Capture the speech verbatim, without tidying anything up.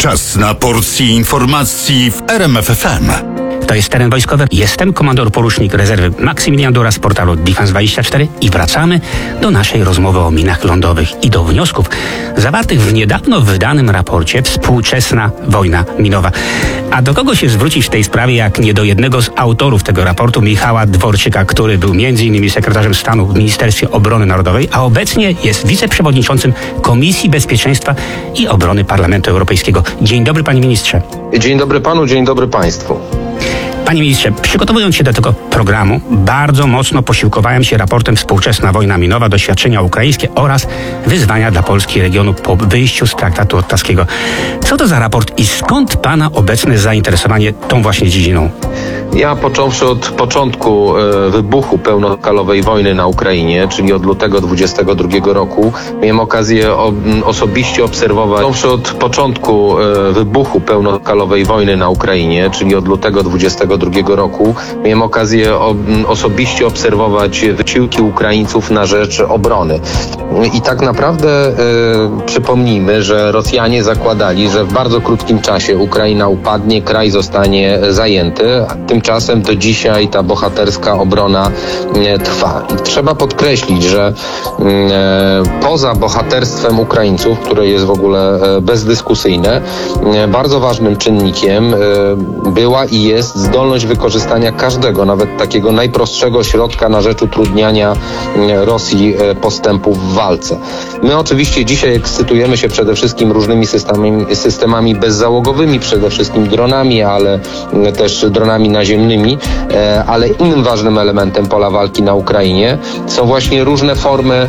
Czas na porcję informacji w R M F F M. To jest Teren Wojskowy. Jestem komandor porucznik rezerwy Maksymilian Dura z portalu Defense dwadzieścia cztery i wracamy do naszej rozmowy o minach lądowych i do wniosków zawartych w niedawno wydanym raporcie Współczesna wojna minowa. A do kogo się zwrócić w tej sprawie, jak nie do jednego z autorów tego raportu, Michała Dworczyka, który był między innymi sekretarzem stanu w Ministerstwie Obrony Narodowej, a obecnie jest wiceprzewodniczącym Komisji Bezpieczeństwa i Obrony Parlamentu Europejskiego. Dzień dobry, panie ministrze. Dzień dobry panu, dzień dobry państwu. Panie ministrze, przygotowując się do tego programu, bardzo mocno posiłkowałem się raportem Współczesna wojna minowa, doświadczenia ukraińskie oraz wyzwania dla Polski i regionu po wyjściu z traktatu ottaskiego. Co to za raport i skąd pana obecne zainteresowanie tą właśnie dziedziną? Ja począwszy od początku e, wybuchu pełnoskalowej wojny na Ukrainie, czyli od lutego dwudziestego drugiego roku, miałem okazję o, osobiście obserwować, począwszy od początku e, wybuchu pełnoskalowej wojny na Ukrainie, czyli od lutego dwudziestego drugiego roku, miałem okazję o, osobiście obserwować wysiłki Ukraińców na rzecz obrony. I tak naprawdę e, przypomnijmy, że Rosjanie zakładali, że w bardzo krótkim czasie Ukraina upadnie, kraj zostanie zajęty. Tymczasem do dzisiaj ta bohaterska obrona e, trwa. I trzeba podkreślić, że e, poza bohaterstwem Ukraińców, które jest w ogóle e, bezdyskusyjne, e, bardzo ważnym czynnikiem e, była i jest zdolność wykorzystania każdego, nawet takiego najprostszego środka na rzecz utrudniania e, Rosji e, postępów w walce. My oczywiście dzisiaj ekscytujemy się przede wszystkim różnymi systemami, systemami bezzałogowymi, przede wszystkim dronami, ale e, też dronami naziemnymi, ale innym ważnym elementem pola walki na Ukrainie są właśnie różne formy